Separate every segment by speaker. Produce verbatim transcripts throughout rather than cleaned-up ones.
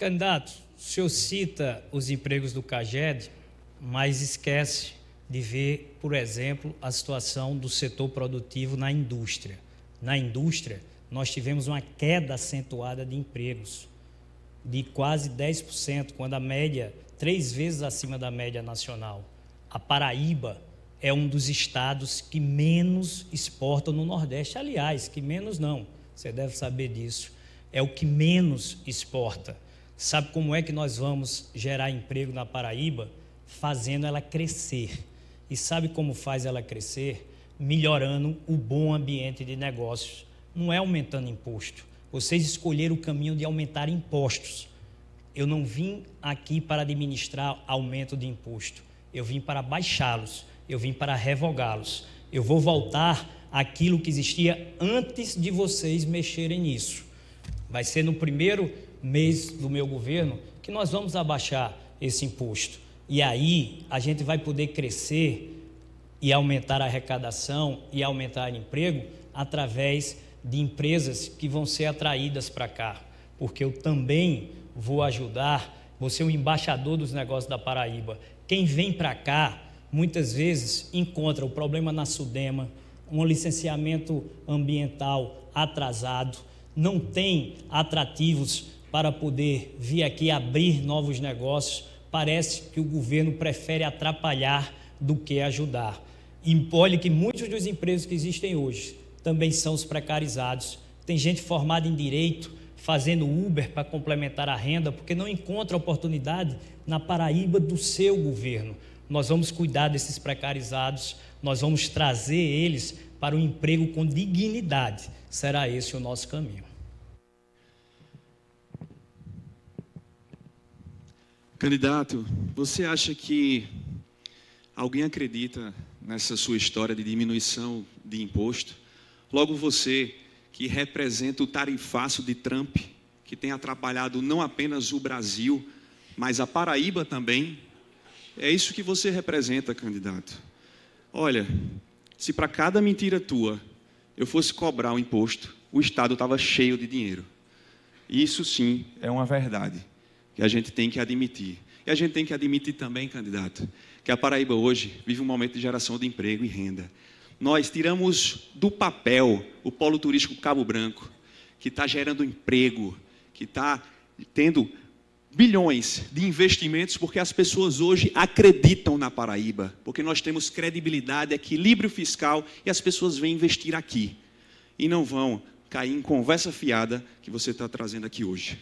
Speaker 1: Candidato, o senhor cita os empregos do CAGED, mas esquece de ver, por exemplo, a situação do setor produtivo na indústria. Na indústria, nós tivemos uma queda acentuada de empregos, de quase dez por cento, quando a média, três vezes acima da média nacional. A Paraíba é um dos estados que menos exportam no Nordeste. Aliás, que menos não, você deve saber disso. É o que menos exporta. Sabe como é que nós vamos gerar emprego na Paraíba? Fazendo ela crescer. E sabe como faz ela crescer? Melhorando o bom ambiente de negócios. Não é aumentando imposto. Vocês escolheram o caminho de aumentar impostos. Eu não vim aqui para administrar aumento de imposto. Eu vim para baixá-los. Eu vim para revogá-los. Eu vou voltar àquilo que existia antes de vocês mexerem nisso. Vai ser no primeiro mês do meu governo que nós vamos abaixar esse imposto. E aí a gente vai poder crescer e aumentar a arrecadação e aumentar o emprego através de empresas que vão ser atraídas para cá. Porque eu também vou ajudar, vou ser o embaixador dos negócios da Paraíba. Quem vem para cá, muitas vezes, encontra o problema na SUDEMA, um licenciamento ambiental atrasado, não tem atrativos para poder vir aqui abrir novos negócios. Parece que o governo prefere atrapalhar do que ajudar. E olhe que muitos dos empregos que existem hoje também são os precarizados. Tem gente formada em direito, fazendo Uber para complementar a renda, porque não encontra oportunidade na Paraíba do seu governo. Nós vamos cuidar desses precarizados, nós vamos trazer eles para o emprego com dignidade. Será esse o nosso caminho.
Speaker 2: Candidato, você acha que alguém acredita nessa sua história de diminuição de imposto? Logo você, que representa o tarifaço de Trump, que tem atrapalhado não apenas o Brasil, mas a Paraíba também. É isso que você representa, candidato. Olha, se para cada mentira tua eu fosse cobrar o imposto, o Estado estava cheio de dinheiro. Isso sim é uma verdade que a gente tem que admitir. E a gente tem que admitir também, candidato, que a Paraíba hoje vive um momento de geração de emprego e renda. Nós tiramos do papel o polo turístico Cabo Branco, que está gerando emprego, que está tendo bilhões de investimentos, porque as pessoas hoje acreditam na Paraíba, porque nós temos credibilidade, equilíbrio fiscal, e as pessoas vêm investir aqui. E não vão cair em conversa fiada que você está trazendo aqui hoje.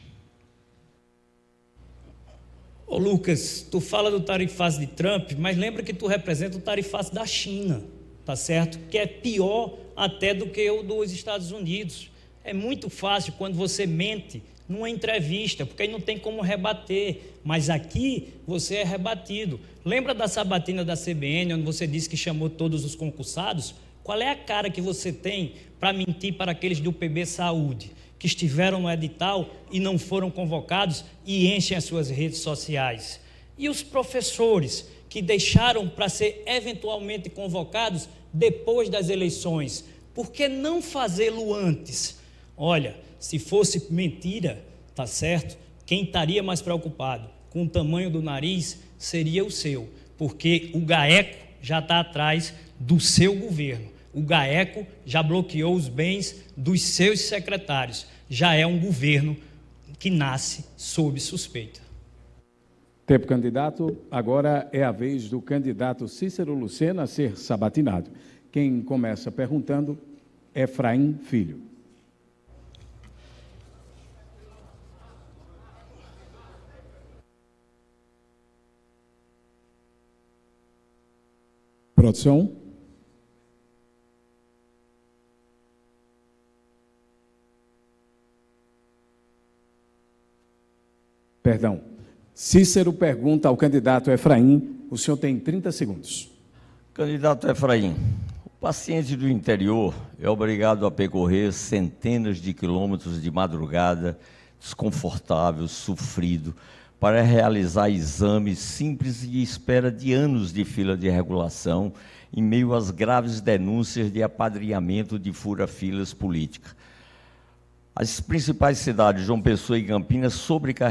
Speaker 1: Ô Lucas, tu fala do tarifaço de Trump, mas lembra que tu representa o tarifaço da China, tá certo? Que é pior até do que o dos Estados Unidos. É muito fácil quando você mente numa entrevista, porque aí não tem como rebater, mas aqui você é rebatido. Lembra da sabatina da C B N, onde você disse que chamou todos os concursados? Qual é a cara que você tem para mentir para aqueles do P B Saúde, que estiveram no edital e não foram convocados e enchem as suas redes sociais? E os professores que deixaram para ser eventualmente convocados depois das eleições? Por que não fazê-lo antes? Olha, se fosse mentira, tá certo? Quem estaria mais preocupado com o tamanho do nariz seria o seu, porque o GAECO já está atrás do seu governo. O GAECO já bloqueou os bens dos seus secretários. Já é um governo que nasce sob suspeita.
Speaker 3: Tempo, candidato. Agora é a vez do candidato Cícero Lucena a ser sabatinado. Quem começa perguntando é Efraim Filho. Produção. Perdão. Cícero pergunta ao candidato Efraim. O senhor tem trinta segundos.
Speaker 4: Candidato Efraim, o paciente do interior é obrigado a percorrer centenas de quilômetros de madrugada, desconfortável, sofrido, para realizar exames simples e espera de anos de fila de regulação, em meio às graves denúncias de apadrinhamento de fura-filas política. As principais cidades, João Pessoa e Campinas, sobrecarregadas